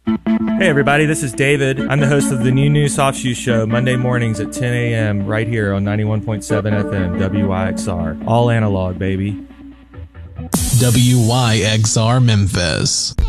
Hey everybody, this is David. I'm the host of the New Soft Shoe Show Monday mornings at 10 a.m. right here on 91.7 FM WYXR. All analog, baby. WYXR Memphis.